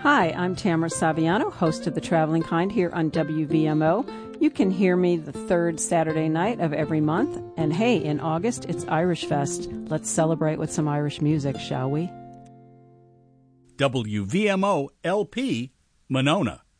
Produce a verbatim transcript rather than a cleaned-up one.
Hi, I'm Tamara Saviano, host of The Traveling Kind here on W V M O. You can hear me the third Saturday night of every month. And hey, in August, it's Irish Fest. Let's celebrate with some Irish music, shall we? W V M O L P, Monona.